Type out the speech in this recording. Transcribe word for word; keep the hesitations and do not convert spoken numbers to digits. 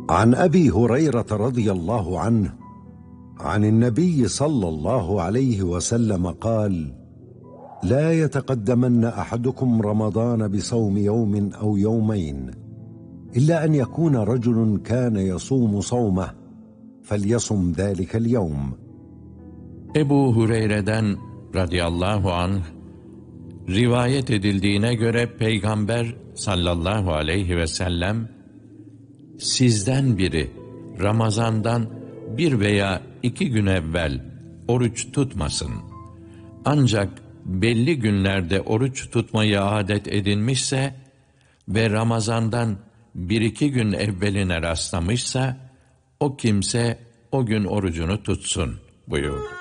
عن أبي هريرة رضي الله عنه عن النبي صلى الله عليه وسلم قال: لا يتقدمن أحدكم رمضان بصوم يوم أو يومين إلا أن يكون رجل كان يصوم صومه فليصم ذلك اليوم. Ebu Hureyre'den radıyallahu anh rivayet edildiğine göre Peygamber sallallahu aleyhi ve sellem, sizden biri Ramazan'dan bir veya iki gün evvel oruç tutmasın. Ancak belli günlerde oruç tutmayı adet edinmişse ve Ramazan'dan bir iki gün evveline rastlamışsa, o kimse o gün orucunu tutsun buyurdu.